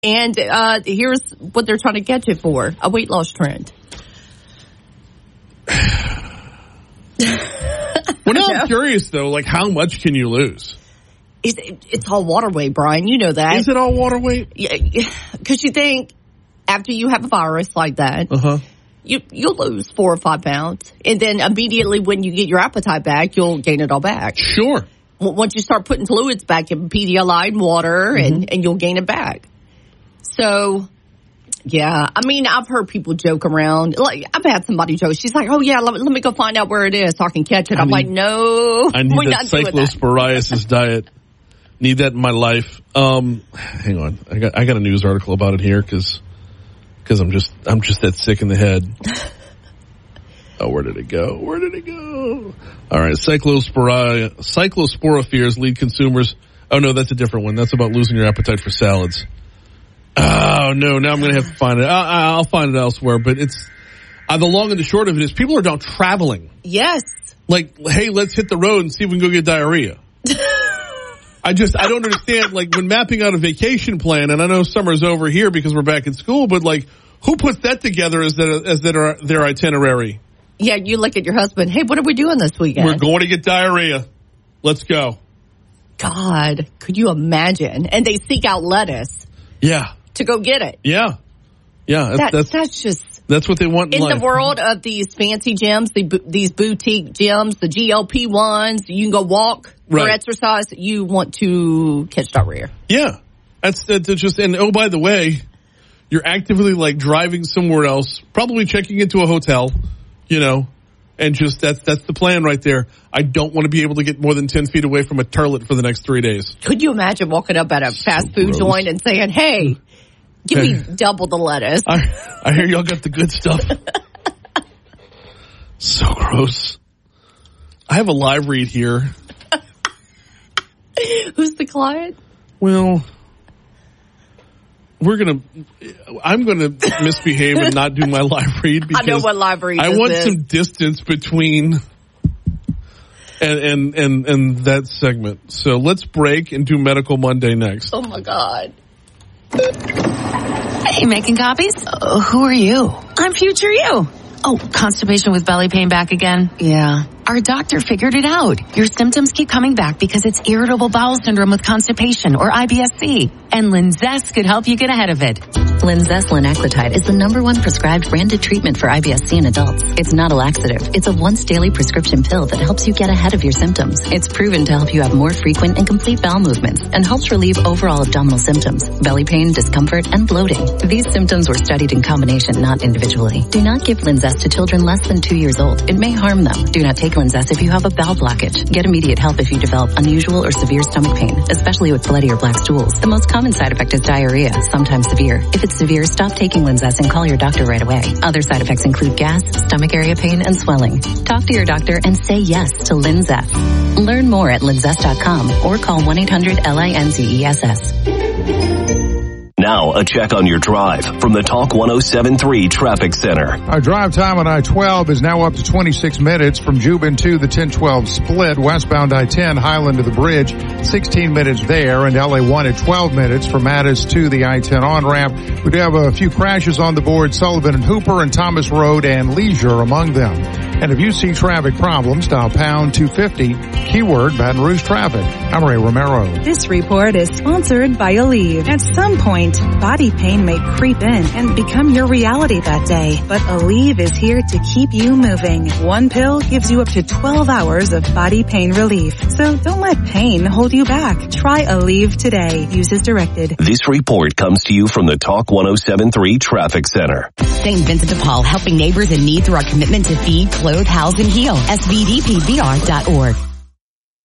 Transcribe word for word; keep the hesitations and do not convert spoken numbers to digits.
And uh, here's what they're trying to get to for, a weight loss trend. Well, now I'm curious, though, like, how much can you lose? It's, it's all water weight, Brian. You know that. Is it all water weight? Yeah, because you think after you have a virus like that, uh-huh. you, you'll lose four or five pounds. And then immediately when you get your appetite back, you'll gain it all back. Sure. Once you start putting fluids back in Pedialyte and water, mm-hmm. and, and you'll gain it back. So, yeah. I mean, I've heard people joke around. Like, I've had somebody joke. She's like, oh, yeah, let, let me go find out where it is so I can catch it. I I'm need, like, no. I need that cyclosporiasis diet. Need that in my life. Um, hang on. I got I got a news article about it here because because I'm just I'm just that sick in the head. Oh, where did it go? Where did it go? All right, cyclospori cyclosporophores lead consumers. Oh no, that's a different one. That's about losing your appetite for salads. Oh no, now I'm going to have to find it. I'll, I'll find it elsewhere. But it's uh, the long and the short of it is people are down traveling. Yes. Like, hey, let's hit the road and see if we can go get diarrhea. I just, I don't understand, like, when mapping out a vacation plan, and I know summer's over here because we're back in school, but, like, who puts that together as their, as their, their itinerary? Yeah, you look at your husband, hey, what are we doing this weekend? We're going to get diarrhea. Let's go. God, could you imagine? And they seek out lettuce. Yeah. To go get it. Yeah. Yeah. That's, that, that's, that's just... That's what they want in, in life. The world of these fancy gyms, the, these boutique gyms, the G L P ones, you can go walk right. for exercise. You want to catch diarrhea. Yeah, that's, that's just. And oh, by the way, you're actively like driving somewhere else, probably checking into a hotel, you know, and just that's that's the plan right there. I don't want to be able to get more than ten feet away from a toilet for the next three days. Could you imagine walking up at a fast so food gross. joint and saying, "Hey"? Give me double the lettuce. I, I hear y'all got the good stuff. So gross. I have a live read here. Who's the client? Well, we're going to, I'm going to misbehave and not do my live read because I know what live read I is. want some distance between and, and, and, and that segment. So let's break and do Medical Monday next. Oh my God. Hey, making copies? Uh, who are you? I'm future you. Oh, constipation with belly pain back again? Yeah. Our doctor figured it out. Your symptoms keep coming back because it's irritable bowel syndrome with constipation, or I B S C. And Linzess could help you get ahead of it. Linzess linaclotide is the number one prescribed branded treatment for I B S C in adults. It's not a laxative. It's a once-daily prescription pill that helps you get ahead of your symptoms. It's proven to help you have more frequent and complete bowel movements and helps relieve overall abdominal symptoms, belly pain, discomfort, and bloating. These symptoms were studied in combination, not individually. Do not give Linzess to children less than two years old. It may harm them. Do not take Linzess if you have a bowel blockage. Get immediate help if you develop unusual or severe stomach pain, especially with bloody or black stools. The most common side effect is diarrhea, sometimes severe. If it's severe, stop taking Linzess and call your doctor right away. Other side effects include gas, stomach area pain, and swelling. Talk to your doctor and say yes to Linzess. Learn more at linzess dot com or call one eight hundred L I N Z E S S. Now, a check on your drive from the Talk one oh seven point three Traffic Center. Our drive time on I twelve is now up to twenty-six minutes from Jubin to the ten twelve split, westbound I ten, Highland to the bridge, sixteen minutes there, and L A one at twelve minutes from Mattis to the I ten on-ramp. We do have a few crashes on the board, Sullivan and Hooper and Thomas Road and Leisure among them. And if you see traffic problems, dial pound two fifty, keyword Baton Rouge traffic. I'm Ray Romero. This report is sponsored by Aleve. At some point, body pain may creep in and become your reality that day. But Aleve is here to keep you moving. One pill gives you up to twelve hours of body pain relief. So don't let pain hold you back. Try Aleve today. Use as directed. This report comes to you from the Talk one oh seven point three Traffic Center. Saint Vincent de Paul, helping neighbors in need through our commitment to feed, clothe, house, and heal. S V D P V R dot org.